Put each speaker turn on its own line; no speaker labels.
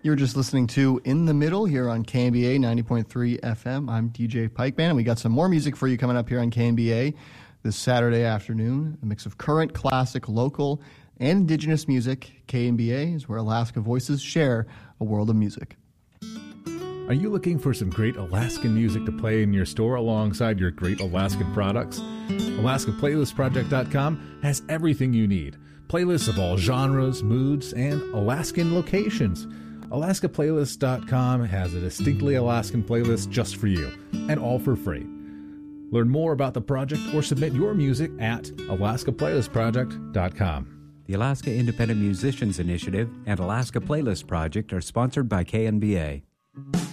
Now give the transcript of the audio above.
You're just listening to In the Middle here on KNBA 90.3 FM. I'm DJ Pikeman, and we got some more music for you coming up here on KNBA this Saturday afternoon. A mix of current, classic, local, and indigenous music. KNBA is where Alaska voices share a world of music.
Are you looking for some great Alaskan music to play in your store alongside your great Alaskan products? AlaskaPlaylistProject.com has everything you need. Playlists of all genres, moods, and Alaskan locations. AlaskaPlaylist.com has a distinctly Alaskan playlist just for you, and all for free. Learn more about the project or submit your music at AlaskaPlaylistProject.com.
The Alaska Independent Musicians Initiative and Alaska Playlist Project are sponsored by KNBA.